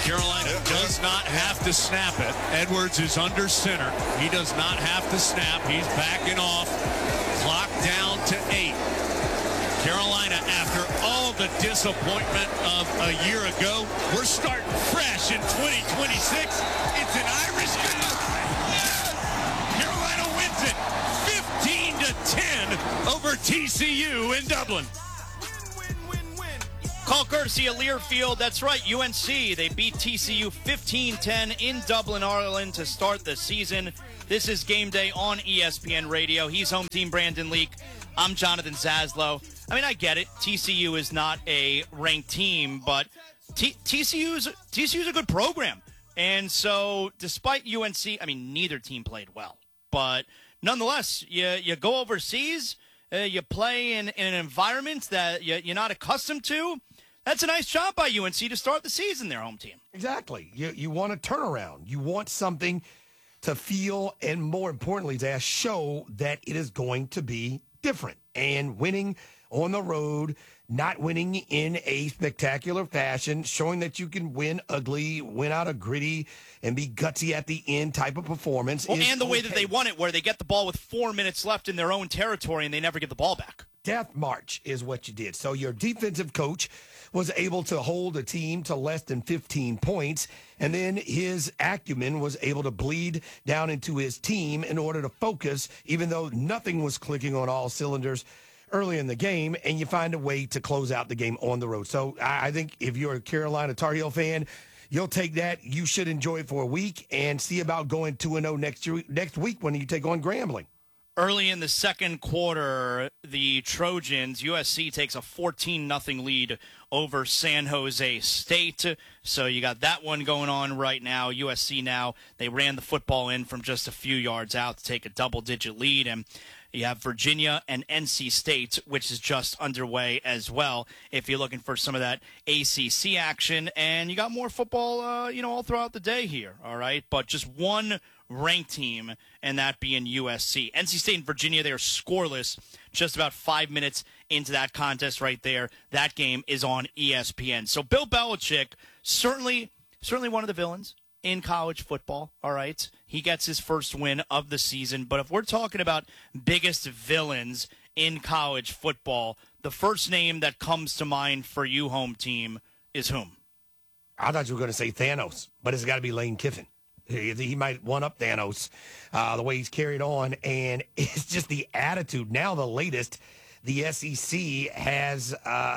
Carolina does not have to snap it. Edwards is under center. He does not have to snap. He's backing off. Clock down to 8. Carolina, after all the disappointment of a year ago, we're starting fresh in 2026. It's an Irish game. Yes! Carolina wins it 15-10 over TCU in Dublin. Call courtesy of Learfield. That's right, UNC. They beat TCU 15-10 in Dublin, Ireland to start the season. This is Game Day on ESPN Radio. He's home team Brandon Leak. I'm Jonathan Zaslow. I mean, I get it. TCU is not a ranked team, but TCU's a good program. And so despite UNC, I mean, neither team played well. But nonetheless, you go overseas, you play in an environment that you're not accustomed to. That's a nice job by UNC to start the season, their home team. Exactly. You want a turnaround. You want something to feel, and more importantly, to show that it is going to be different. And winning on the road, not winning in a spectacular fashion, showing that you can win ugly, win out a gritty, and be gutsy at the end type of performance. Well, and the way that they won it, where they get the ball with 4 minutes left in their own territory and they never get the ball back. Death march is what you did. So your defensive coach was able to hold a team to less than 15 points, and then his acumen was able to bleed down into his team in order to focus, even though nothing was clicking on all cylinders early in the game, and you find a way to close out the game on the road. So I think if you're a Carolina Tar Heel fan, you'll take that. You should enjoy it for a week and see about going 2-0 next week when you take on Grambling. Early in the second quarter, the Trojans, USC takes a 14-0 lead over San Jose State. So you got that one going on right now. USC now, they ran the football in from just a few yards out to take a double-digit lead. And you have Virginia and NC State, which is just underway as well, if you're looking for some of that ACC action. And you got more football, all throughout the day here, all right? But just one ranked team, and that being USC. NC State and Virginia, they are scoreless just about 5 minutes into that contest right there. That game is on ESPN. So Bill Belichick, certainly one of the villains in college football, all right? He gets his first win of the season. But if we're talking about biggest villains in college football, the first name that comes to mind for you, home team, is whom? I thought you were going to say Thanos, but it's got to be Lane Kiffin. He might one-up Thanos the way he's carried on, and it's just the attitude. Now the latest, the SEC has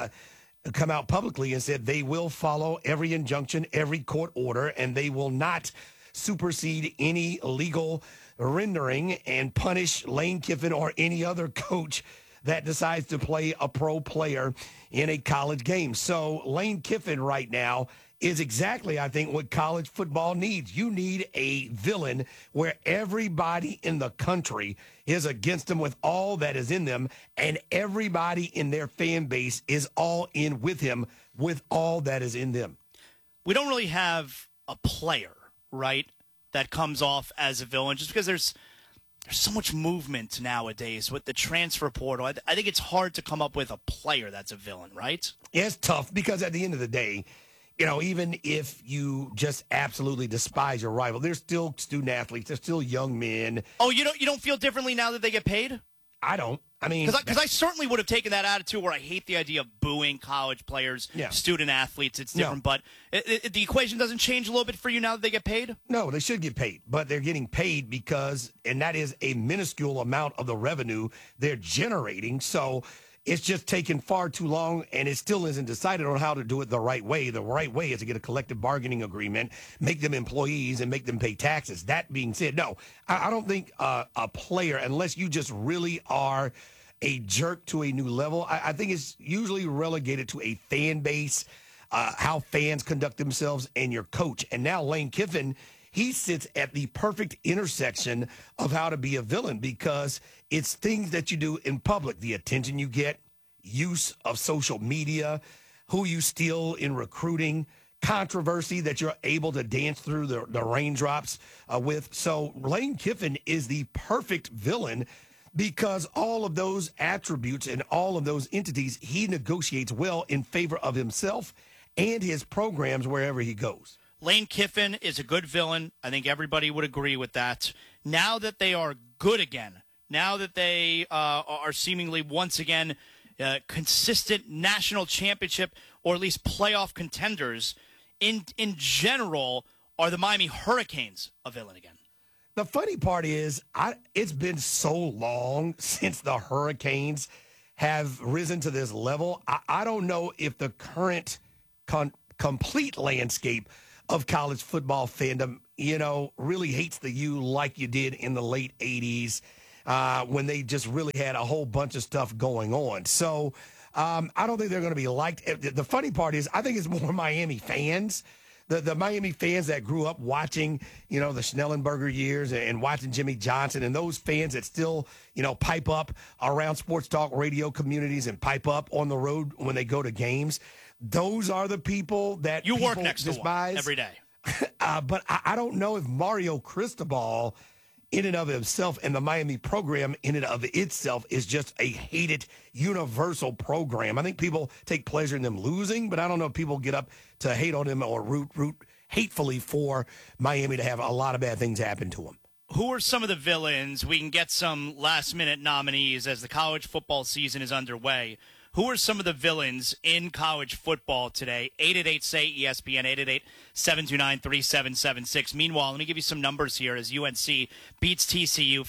come out publicly and said they will follow every injunction, every court order, and they will not supersede any legal rendering and punish Lane Kiffin or any other coach that decides to play a pro player in a college game. So Lane Kiffin right now is exactly, I think, what college football needs. You need a villain where everybody in the country is against them with all that is in them, and everybody in their fan base is all in with him with all that is in them. We don't really have a player, right, that comes off as a villain just because there's so much movement nowadays with the transfer portal. I think it's hard to come up with a player that's a villain, right? Yeah, it's tough because at the end of the day, even if you just absolutely despise your rival, they're still student athletes. They're still young men. Oh, you don't feel differently now that they get paid? I don't. I mean, because I certainly would have taken that attitude where I hate the idea of booing college players, student athletes. It's different, but the equation doesn't change a little bit for you now that they get paid? No, they should get paid, but they're getting paid because, and that is a minuscule amount of the revenue they're generating. So it's just taken far too long, and it still isn't decided on how to do it the right way. The right way is to get a collective bargaining agreement, make them employees, and make them pay taxes. That being said, no, I don't think a player, unless you just really are a jerk to a new level, I think it's usually relegated to a fan base, how fans conduct themselves, and your coach. And now Lane Kiffin, he sits at the perfect intersection of how to be a villain because it's things that you do in public, the attention you get, use of social media, who you steal in recruiting, controversy that you're able to dance through the raindrops with. So Lane Kiffin is the perfect villain because all of those attributes and all of those entities, he negotiates well in favor of himself and his programs wherever he goes. Lane Kiffin is a good villain. I think everybody would agree with that. Now that they are good again, now that they are seemingly once again consistent national championship or at least playoff contenders, in general, are the Miami Hurricanes a villain again? The funny part is, it's been so long since the Hurricanes have risen to this level. I don't know if the current complete landscape of college football fandom, really hates the U like you did in the late 80s when they just really had a whole bunch of stuff going on. So I don't think they're going to be liked. The funny part is, I think it's more Miami fans. The Miami fans that grew up watching, the Schnellenberger years and watching Jimmy Johnson, and those fans that still, pipe up around sports talk radio communities and pipe up on the road when they go to games. Those are the people that you people work next despise. To one every day. But I don't know if Mario Cristobal, in and of himself, and the Miami program in and of itself is just a hated universal program. I think people take pleasure in them losing, but I don't know if people get up to hate on them or root hatefully for Miami to have a lot of bad things happen to them. Who are some of the villains? We can get some last-minute nominees as the college football season is underway. Who are some of the villains in college football today? 888-SAY-ESPN, 888-729-3776. Meanwhile, let me give you some numbers here as UNC beats TCU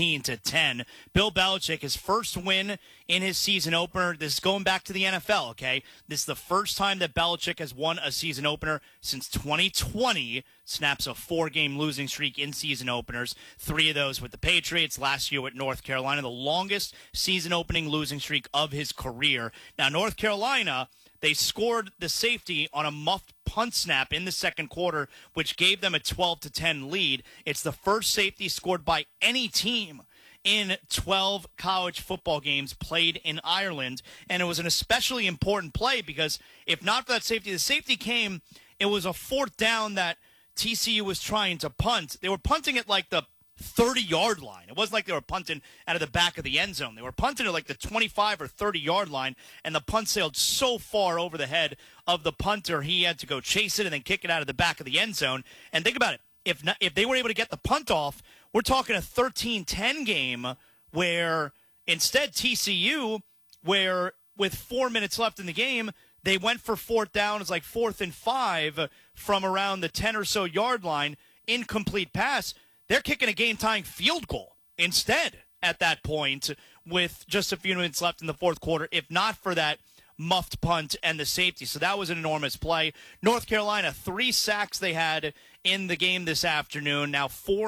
15-10. Bill Belichick, his first win in his season opener. This is going back to the NFL, okay? This is the first time that Belichick has won a season opener since 2020. Snaps a 4-game losing streak in season openers. 3 of those with the Patriots, last year with North Carolina, the longest season opening losing streak of his career. Now, North Carolina, they scored the safety on a muffed punt snap in the second quarter, which gave them a 12-10 lead. It's the first safety scored by any team in 12 college football games played in Ireland, and it was an especially important play because if not for that safety, the safety came, it was a 4th down that TCU was trying to punt. They were punting at like the 30-yard line. It wasn't like they were punting out of the back of the end zone. They were punting at like the 25 or 30-yard line, and the punt sailed so far over the head of the punter, he had to go chase it and then kick it out of the back of the end zone. And think about it. If they were able to get the punt off, we're talking a 13-10 game where instead TCU, where with 4 minutes left in the game, they went for 4th down. It's like 4th and 5 from around the 10 or so yard line. Incomplete pass. They're kicking a game-tying field goal instead at that point with just a few minutes left in the fourth quarter, if not for that muffed punt and the safety. So that was an enormous play. North Carolina, 3 sacks they had in the game this afternoon. Now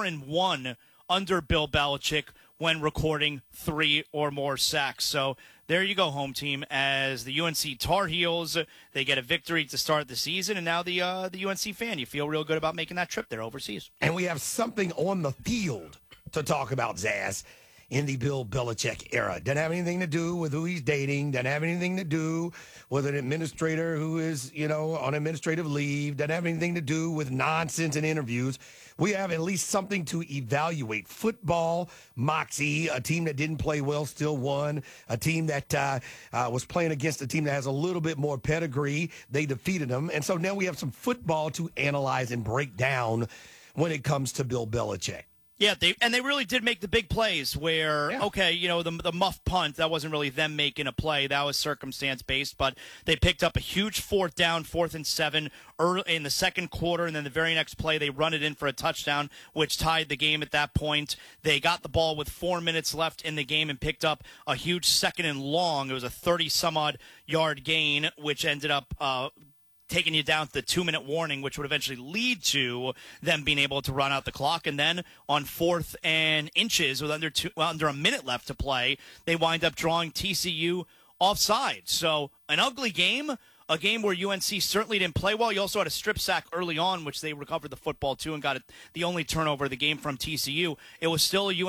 4-1 under Bill Belichick when recording 3 or more sacks. So there you go, home team, as the UNC Tar Heels, they get a victory to start the season, and now the UNC fan, you feel real good about making that trip there overseas. And we have something on the field to talk about, Zaz, in the Bill Belichick era. Doesn't have anything to do with who he's dating. Doesn't have anything to do with an administrator who is, on administrative leave. Doesn't have anything to do with nonsense and interviews. We have at least something to evaluate. Football, Moxie, a team that didn't play well, still won. A team that was playing against a team that has a little bit more pedigree. They defeated them. And so now we have some football to analyze and break down when it comes to Bill Belichick. Yeah, they really did make the big plays where, okay, the muff punt, that wasn't really them making a play. That was circumstance-based, but they picked up a huge 4th down, 4th and 7 early in the second quarter, and then the very next play, they run it in for a touchdown, which tied the game at that point. They got the ball with 4 minutes left in the game and picked up a huge 2nd and long. It was a 30-some-odd yard gain, which ended up taking you down to the 2-minute warning, which would eventually lead to them being able to run out the clock. And then on 4th and inches with under a minute left to play, they wind up drawing TCU offside. So an ugly game, a game where UNC certainly didn't play well. You also had a strip sack early on, which they recovered the football to and got the only turnover of the game from TCU. It was still a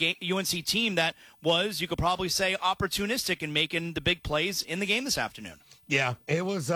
UNC team that was, you could probably say, opportunistic in making the big plays in the game this afternoon. Yeah, it was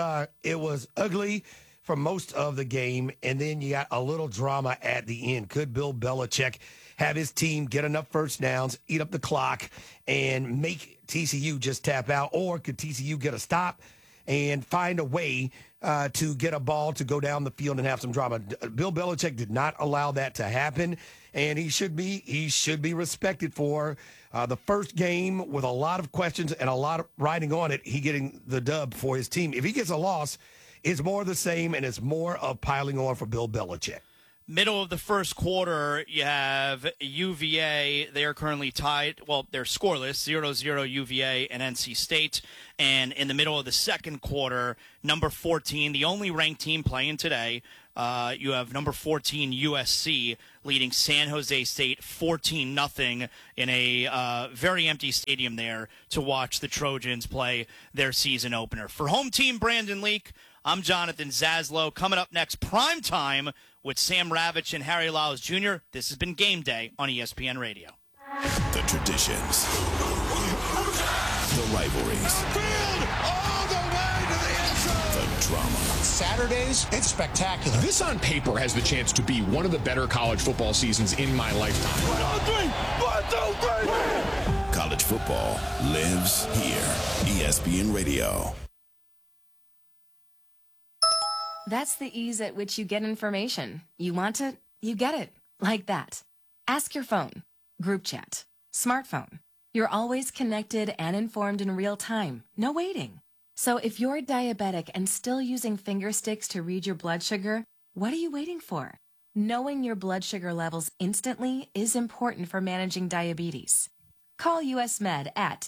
ugly for most of the game, and then you got a little drama at the end. Could Bill Belichick have his team get enough first downs, eat up the clock, and make TCU just tap out, or could TCU get a stop and find a way to get a ball to go down the field and have some drama. Bill Belichick did not allow that to happen, and he should be respected for the first game with a lot of questions and a lot of riding on it. He getting the dub for his team. If he gets a loss, it's more of the same, and it's more of piling on for Bill Belichick. Middle of the first quarter, you have UVA. They are currently tied. Well, they're scoreless, 0-0 UVA and NC State. And in the middle of the second quarter, number 14, the only ranked team playing today, you have number 14 USC leading San Jose State 14-0 in a very empty stadium there to watch the Trojans play their season opener. For home team Brandon Leak, I'm Jonathan Zaslow. Coming up next, prime time with Sam Ravitch and Harry Lyles Jr. This has been Game Day on ESPN Radio. The traditions, the rivalries, all the way to the end zone. the drama. Saturdays, it's spectacular. This on paper has the chance to be one of the better college football seasons in my lifetime. 1, 2, 3. College football lives here. ESPN Radio. That's the ease at which you get information. You want it, you get it. Like that. Ask your phone. Group chat. Smartphone. You're always connected and informed in real time. No waiting. So if you're diabetic and still using finger sticks to read your blood sugar, what are you waiting for? Knowing your blood sugar levels instantly is important for managing diabetes. Call US Med at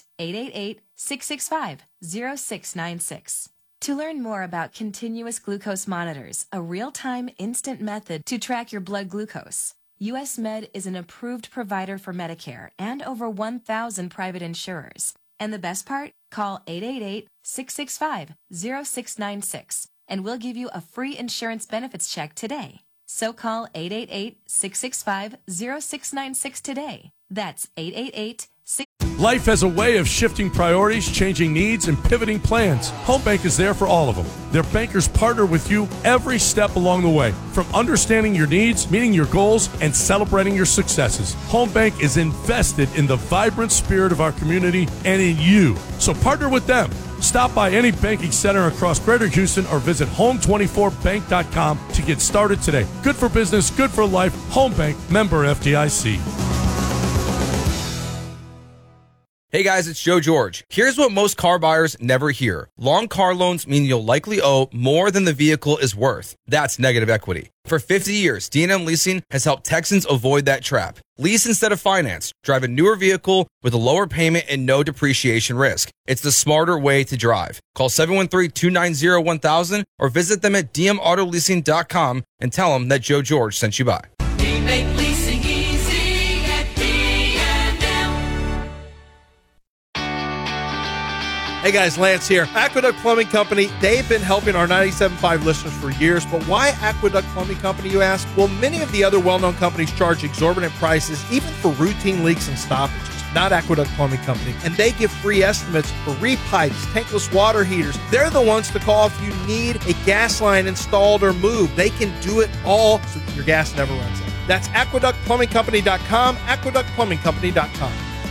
888-665-0696. To learn more about continuous glucose monitors, a real-time instant method to track your blood glucose, US Med is an approved provider for Medicare and over 1,000 private insurers. And the best part? Call 888-665-0696 and we'll give you a free insurance benefits check today. So call 888-665-0696 today. That's 888-665-0696. Life has a way of shifting priorities, changing needs, and pivoting plans. Home Bank is there for all of them. Their bankers partner with you every step along the way, from understanding your needs, meeting your goals, and celebrating your successes. Home Bank is invested in the vibrant spirit of our community and in you. So partner with them. Stop by any banking center across Greater Houston or visit home24bank.com to get started today. Good for business, good for life. Home Bank, member FDIC. Hey guys, it's Joe George. Here's what most car buyers never hear. Long car loans mean you'll likely owe more than the vehicle is worth. That's negative equity. For 50 years, D&M Leasing has helped Texans avoid that trap. Lease instead of finance. Drive a newer vehicle with a lower payment and no depreciation risk. It's the smarter way to drive. Call 713-290-1000 or visit them at dmautoleasing.com and tell them that Joe George sent you by. We make leasing easy at D&M. Hey guys, Lance here. Aqueduct Plumbing Company, they've been helping our 97.5 listeners for years, but why Aqueduct Plumbing Company, you ask? Well, many of the other well-known companies charge exorbitant prices, even for routine leaks and stoppages. Not Aqueduct Plumbing Company. And they give free estimates for repipes, tankless water heaters. They're the ones to call if you need a gas line installed or moved. They can do it all so that your gas never runs out. That's aqueductplumbingcompany.com, aqueductplumbingcompany.com.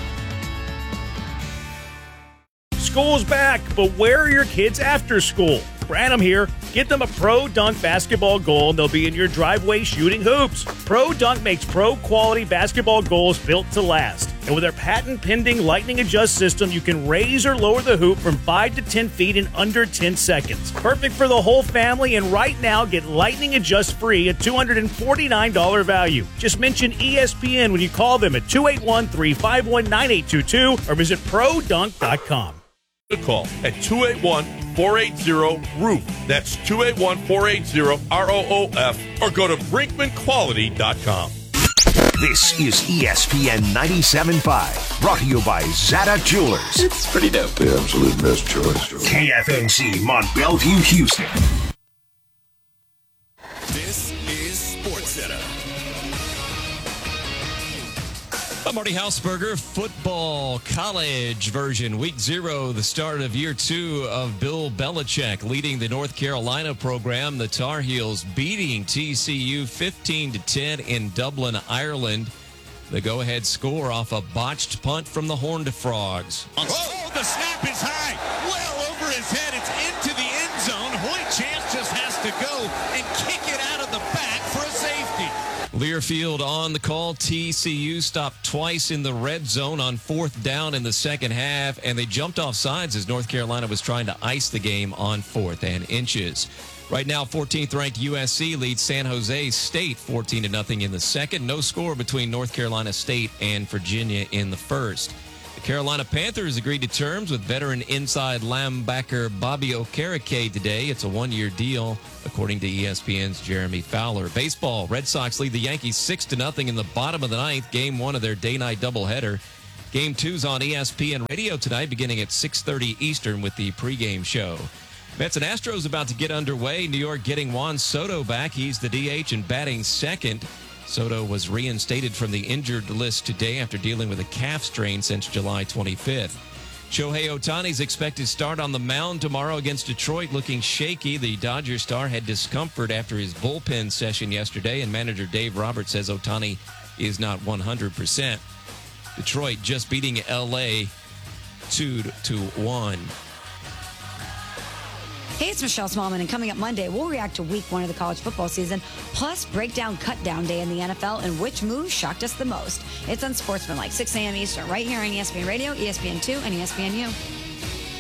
School's back, but where are your kids after school? Branham here. Get them a Pro Dunk basketball goal and they'll be in your driveway shooting hoops. Pro Dunk makes pro-quality basketball goals built to last. And with their patent-pending Lightning Adjust system, you can raise or lower the hoop from 5 to 10 feet in under 10 seconds. Perfect for the whole family, and right now, get Lightning Adjust free at $249 value. Just mention ESPN when you call them at 281-351-9822 or visit produnk.com. Call at 281-480-ROOF. That's 281-480-ROOF or go to brinkmanquality.com. This is ESPN 97.5, brought to you by Zada Jewelers. It's pretty dope. The absolute best choice. KFNC Mont Belvieu, Houston. This is SportsCenter. I'm Marty Hausberger. Football college version, week 0, the start of year 2 of Bill Belichick leading the North Carolina program. The Tar Heels beating TCU 15-10 in Dublin, Ireland. The go-ahead score off a botched punt from the Horned Frogs. Oh, the snap is high, well over his head. It's into the end zone. Hoyt Chance just to go and kick it out of the back for a safety. Learfield on the call. TCU stopped twice in the red zone on 4th down in the second half, and they jumped off sides as North Carolina was trying to ice the game on 4th and inches. Right now, 14th ranked USC leads San Jose State 14-0 in the second. No score between North Carolina State and Virginia in the first. The Carolina Panthers agreed to terms with veteran inside linebacker Bobby Okereke today. It's a one-year deal, according to ESPN's Jeremy Fowler. Baseball, Red Sox lead the Yankees 6-0 in the bottom of the ninth, game 1 of their day-night doubleheader. Game 2's on ESPN Radio tonight, beginning at 6:30 Eastern with the pregame show. Mets and Astros about to get underway. New York getting Juan Soto back. He's the DH and batting second. Soto was reinstated from the injured list today after dealing with a calf strain since July 25th. Shohei Ohtani's expected start on the mound tomorrow against Detroit looking shaky. The Dodgers star had discomfort after his bullpen session yesterday, and manager Dave Roberts says Ohtani is not 100%. Detroit just beating L.A. 2-1. Hey, it's Michelle Smallman, and coming up Monday, we'll react to week 1 of the college football season, plus break down cut-down day in the NFL and which move shocked us the most. It's Unsportsmanlike, 6 a.m. Eastern, right here on ESPN Radio, ESPN2, and ESPNU.